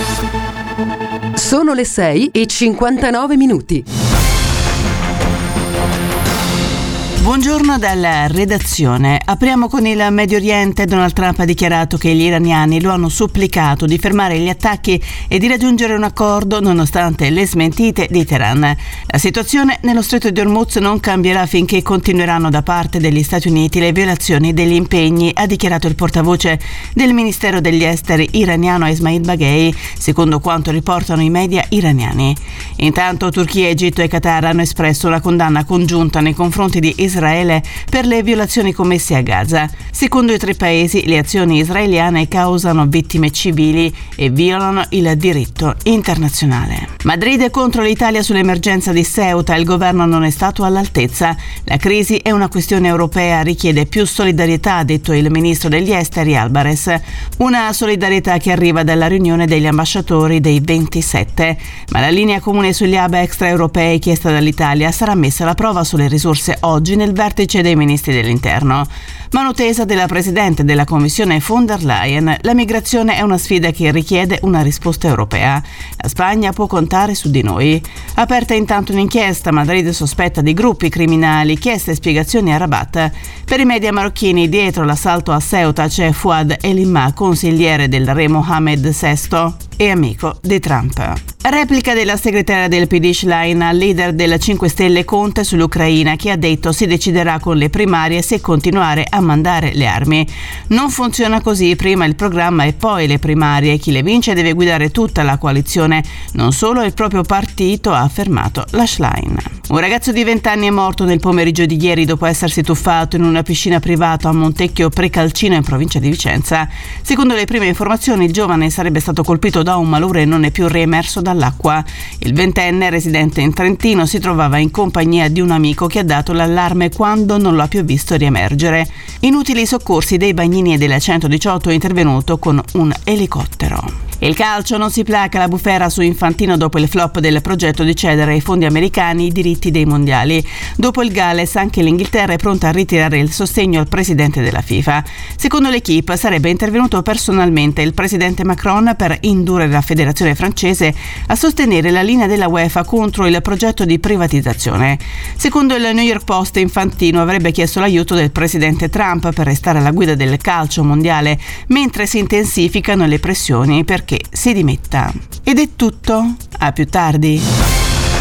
Sono le 6:59. Buongiorno dalla redazione. Apriamo con il Medio Oriente. Donald Trump ha dichiarato che gli iraniani lo hanno supplicato di fermare gli attacchi e di raggiungere un accordo nonostante le smentite di Teheran. La situazione nello Stretto di Hormuz non cambierà finché continueranno da parte degli Stati Uniti le violazioni degli impegni, ha dichiarato il portavoce del Ministero degli Esteri iraniano Esmail Baghei, secondo quanto riportano i media iraniani. Intanto Turchia, Egitto e Qatar hanno espresso una condanna congiunta nei confronti di Israele per le violazioni commesse a Gaza. Secondo i tre paesi, le azioni israeliane causano vittime civili e violano il diritto internazionale. Madrid è contro l'Italia sull'emergenza di Ceuta. Il governo non è stato all'altezza. La crisi è una questione europea, richiede più solidarietà, ha detto il ministro degli esteri Álvarez. Una solidarietà che arriva dalla riunione degli ambasciatori dei 27. Ma la linea comune sugli hub extraeuropei chiesta dall'Italia sarà messa alla prova sulle risorse oggi nel vertice dei ministri dell'interno. Mano tesa della presidente della Commissione von der Leyen, la migrazione è una sfida che richiede una risposta europea. La Spagna può contare su di noi. Aperta intanto un'inchiesta, Madrid sospetta di gruppi criminali, chieste spiegazioni a Rabat. Per i media marocchini, dietro l'assalto a Ceuta c'è Fouad Elimma, consigliere del re Mohammed VI e amico di Trump. Replica della segretaria del PD Schlein al leader della 5 Stelle Conte sull'Ucraina, che ha detto si deciderà con le primarie se continuare a mandare le armi. Non funziona così, prima il programma e poi le primarie. Chi le vince deve guidare tutta la coalizione, non solo il proprio partito, ha affermato la Schlein. Un ragazzo di 20 anni è morto nel pomeriggio di ieri dopo essersi tuffato in una piscina privata a Montecchio Precalcino in provincia di Vicenza. Secondo le prime informazioni, il giovane sarebbe stato colpito da un malore e non è più riemerso dall'acqua. Il ventenne, residente in Trentino, si trovava in compagnia di un amico che ha dato l'allarme quando non lo ha più visto riemergere. Inutili i soccorsi dei bagnini e della 118 è intervenuto con un elicottero. Il calcio non si placa la bufera su Infantino dopo il flop del progetto di cedere ai fondi americani i diritti dei mondiali. Dopo il Galles anche l'Inghilterra è pronta a ritirare il sostegno al presidente della FIFA. Secondo l'Equipe sarebbe intervenuto personalmente il presidente Macron per indurre la federazione francese a sostenere la linea della UEFA contro il progetto di privatizzazione. Secondo il New York Post, Infantino avrebbe chiesto l'aiuto del presidente Trump per restare alla guida del calcio mondiale, mentre si intensificano le pressioni perché si dimetta. Ed è tutto, a più tardi.